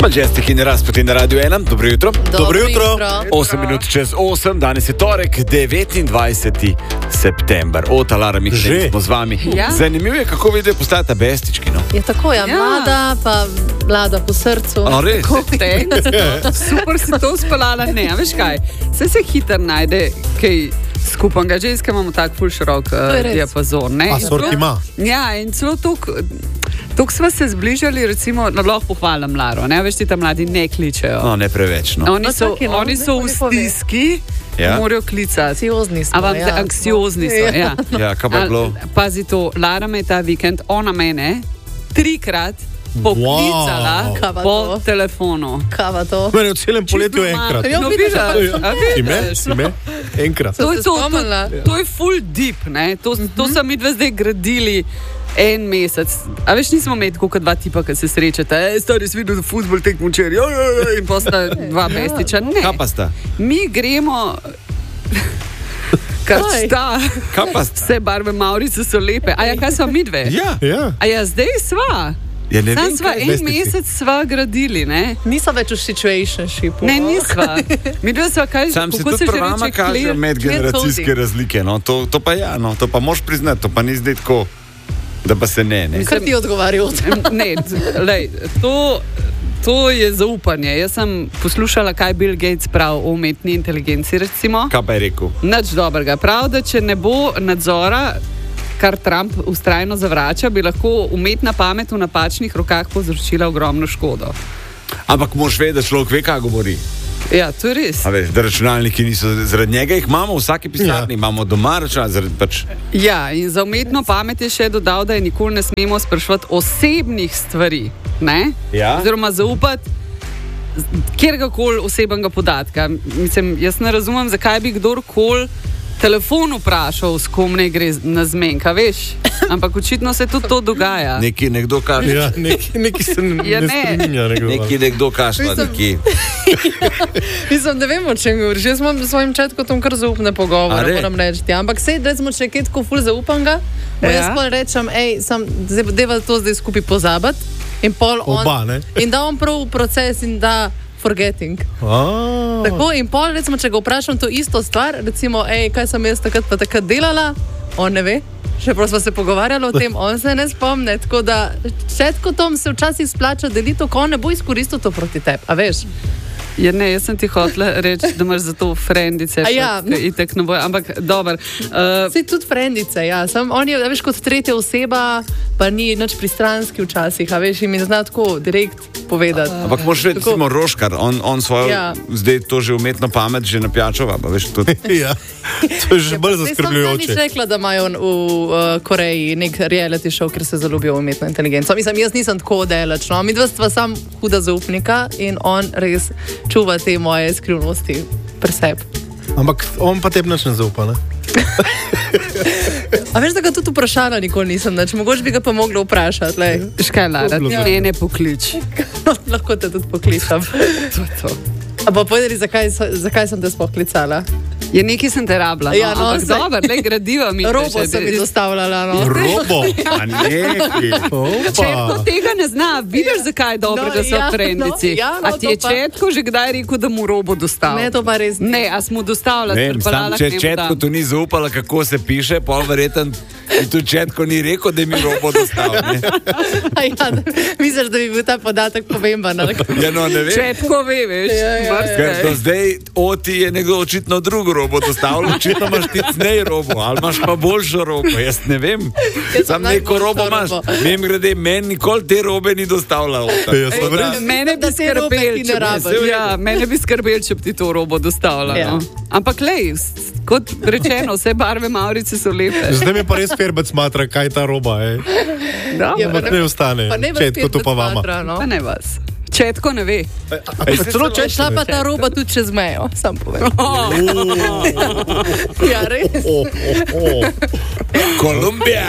Majestic in Rasputin na Radio 1. Dobro jutro. Dobro jutro. 8 minut čez 8, danes je torek, 29. september. Ota, Lara, mi smo z vami. Ja. Zanimivo je, kako vidijo postajata bestički, no? Je tako, mlada, pa mlada po srcu. A res? Super si to uspelala, ne, a veš kaj? Se hitro najde kaj skupanga. Ženske imamo tak ful širok diapazon, ne? Asortima. Ja, in celo tok sva se zbližali, recimo, lahko pohvalim Laro, ne? Veš, ti tam mladi ne kličejo. No, ne preveč, no. Oni so v stiski, morajo klicati. Anksiozni so, ja. Ja, kaj pa je bilo? Pazi to, Lara me je ta vikend, ona mene 3-krat poklicala po telefonu. Kava to? Mene v celem poletju enkrat. No, vidiš, Si me? Enkrat. To je full deep, ne? To so mi dve zdaj gradili en mesec. A veš, nismo imeli tako kot dva tipa, ki se srečata. Stari si videl futbol tekmo včeraj. In posta dva bestiča. Ne. Kaj pa sta? Mi gremo... Kar sta. Kaj pa sta? Vse barve Maurice so lepe. A ja, kaj sva mi dve? Ja. A ja, zdaj sva. Ja, ne Sam vem, sva en mesec sva gradili, ne? Niso več v situationshipu. Ne, nisva. Mi dve sva kaj, Sam se kako tudi se že pri vama reče, kaže medgeneracijske razlike, no. To pa ja, no. To pa moš priznati, to pa ni zdaj tako, da pa se ne. Kar ti odgovarjal? Ne, lej, to je zaupanje. Jaz sem poslušala, kaj Bill Gates pravi o umetni inteligenci, recimo. Kaj pa je rekel? Nič dobrega. Prav, da če ne bo nadzora, kar Trump vztrajno zavrača, bi lahko umetna pamet v napačnih rokah povzročila ogromno škodo. Ampak moš vedeti, da človek ve, kaj govori. Ja, to je res. A veš, da računalniki niso, zaradi njega jih imamo v vsaki pisarni, imamo doma računalnik, Ja, in za umetno pamet je še dodal, da je nikoli ne smemo spraševati osebnih stvari, ne? Ja. Oziroma zaupati kjerkoli osebnega podatka. Mislim, jaz ne razumem, zakaj bi kdorkoli telefon vprašal, s kom ne gre na zmenka, veš? Ampak očitno se tudi to dogaja. Nekdo kaže. Ja, neki se ne spreminja. Nekdo kaže, neki. Mislim, da vemo, če mi govoriš. Jaz imam v svojim četkotom kar zaupne pogovore, moram reči. Ampak sej, recimo, če je kaj tako ful zaupam ga, jaz pol rečem, deva to zdaj skupaj pozabiti. In pol on, in da on prav proces in da forgetting. Tako, in pol, recimo, če ga vprašam to isto stvar, recimo, kaj sem jaz takrat delala, on ne ve, še prav smo se pogovarjali o tem, on se ne spomne, tako da četkotom se včasih splača deliti, ko on ne bo izkoristil to proti tebi, a veš? Ja, ne, jaz sem ti hotela reči, da imaš za to frendice, itek ne boj, ampak dober. Sej tudi frendice, ja, on je, veš, kot tretja oseba, pa ni nič pristranski včasih, a veš, in mi zna tako direkt povedati. Ampak moš vedeti, recimo Roškar, on svojo, zdaj to že umetno pamet že napjačava, pa veš, tudi. Ja, to je že bolj zaskrbljujoče. Zdaj sem rekla, da imajo v Koreji nek reality show, ker se zaljubijo v umetno inteligenco. Mislim, jaz nisem tako daleč, no, mi dva stva sam huda zaupnika in on res čuva te moje skrivnosti pri sebi. Ampak on pa tebi nič ne zaupa, ne? A veš, da ga tudi vprašala nikoli nisem, če mogoče bi ga pa mogla vprašati. Škaj, Lara, ti ne poklič. Lahko te tudi pokličam. A pa povedali, zakaj sem te sploh klicala? Je nekaj sem te rabila, no. Ampak dober, gradiva mi. Robo sem mi dostavljala, no. Robo? A neki. Četko tega ne zna, vidiš, zakaj je dobro, da so frendici. A ti je Četko že kdaj rekel, da mu Robo dostavlja? Ne, to pa res. Ne, a smo dostavljali. Če Četko tu ni zaupala, kako se piše, pol verjeten, in tu Četko ni rekel, da mi Robo dostavlja. Misliš, da bi bil ta podatek pomemben? Ja, no, ne vem. Četko ve, veš. Ker do zdaj Oti je nekdo očitno drugo Robo dostavljal, očitno imaš ti cnej Robo, ali imaš pa boljšo Robo, jaz ne vem. Sam neko Robo imaš. Mem grede, meni nikoli te Robe ni dostavljal. Mene bi skrbel, če bi ti to Robo dostavljal. Ampak lej, kot rečeno, vse barve Maurice so lepe. Zdaj mi pa res Ferbec smatra, kaj ta Roba je. Ampak ne ostane. Četko to pa vama. Pa ne vas. Četko ne ve. Šla pa ta Roba tudi čez mejo, sam povem. Ja, res. Kolumbija.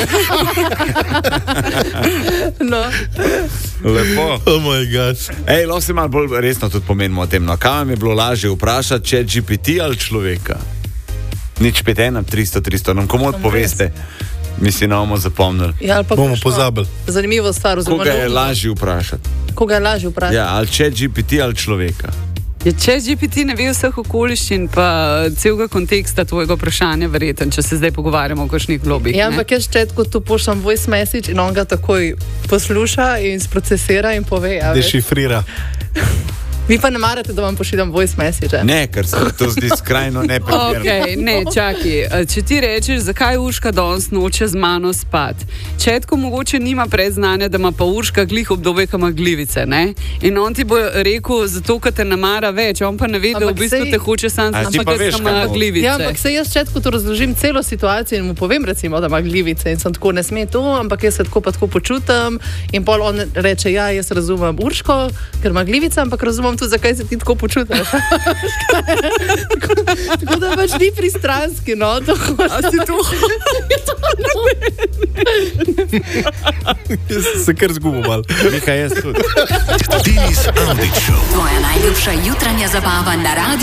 No. Lepo. Oh moj gosh. Lahko se malo bolj resno tudi pomenimo o tem. No, kaj vam je bilo lažje vprašati, ChatGPT ali človeka? Nič 5 1 300 300, nam komu odpoveste. Mislim, bomo zapomnili. Ja, bomo pozabili. Zanimivo stvar. Koga je lažje vprašati? Ja, ali ChatGPT ali človeka? ChatGPT ne ve vseh okoliščin, pa celega konteksta tvojega vprašanja, verjeten, če se zdaj pogovarjamo o kakšnih globih. Ja, ampak jaz četko tu pošljam voice message in on ga takoj posluša in sprocesira in pove. Dešifrira. Vi pa ne marate, da vam pošiljam voice message? Ne, ker se to zdi skrajno neprimerno. Okay, ne, čakaj. Če ti rečeš, zakaj Urška danes noče z mano spati, Četko mogoče nima predznanja, da ima pa Urška glih obdobje, ko ima glivice, ne? In on ti bo rekel, zato, ker te namara več, on pa ne ve, da v bistvu te hoče sam znati, da ima glivice. Ja, ampak se jaz Četko to razložim celo situacijo in mu povem, recimo, da ima glivice in sem tako, ne sme to, ampak jaz se tako pa tako počutam in pol on reče, ja, jaz razumem Urško, ker ima glivice, ampak razumem tudi, zakaj se ti tako počutiš. Tako da pač ni pristranski, no. A si to? Jaz se kar zgubil malo. Nekaj jaz tudi. Denis Avdić Show. Tvoja najljubša jutranja zabava na radiju.